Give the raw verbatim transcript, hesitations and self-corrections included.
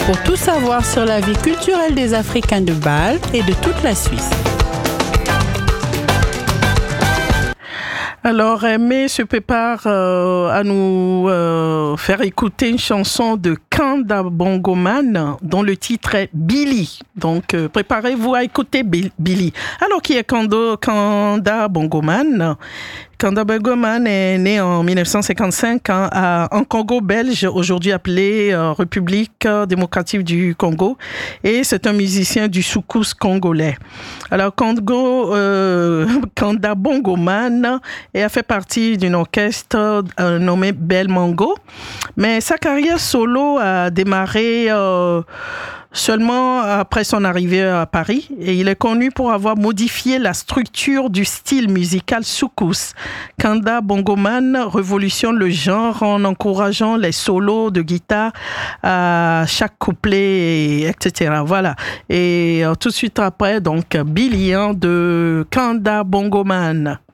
Pour tout savoir sur la vie culturelle des Africains de Bâle et de toute la Suisse. Alors, Aimé se prépare euh, à nous euh, faire écouter une chanson de Kanda Bongoman dont le titre est Billy. Donc, euh, préparez-vous à écouter Billy. Alors, qui est Kando, Kanda Bongoman? Kanda Bongoman est né en dix-neuf cent cinquante-cinq en, à, en Congo belge, aujourd'hui appelé euh, République démocratique du Congo. Et c'est un musicien du soukous congolais. Alors, Congo, euh, Kanda Bongoman et a fait partie d'une orchestre euh, nommée Bel Mango. Mais sa carrière solo a démarré euh, seulement après son arrivée à Paris. Et il est connu pour avoir modifié la structure du style musical soukous. Kanda Bongoman révolutionne le genre en encourageant les solos de guitare à chaque couplet, et cetera. Voilà. Et euh, tout de suite après, donc, Billy de Kanda Bongoman.